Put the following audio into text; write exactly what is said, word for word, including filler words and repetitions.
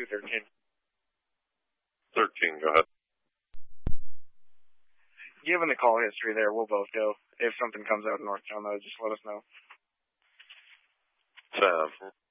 two thirteen. thirteen, go ahead. Given the call history there, we'll both go. If something comes out in North Town, though, just let us know. Sam.